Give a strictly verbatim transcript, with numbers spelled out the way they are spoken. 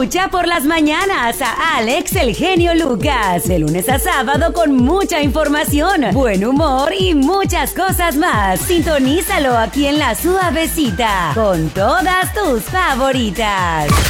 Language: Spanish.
Escucha por las mañanas a Alex el Genio Lucas, de lunes a sábado con mucha información, buen humor y muchas cosas más. Sintonízalo aquí en La Suavecita, con todas tus favoritas.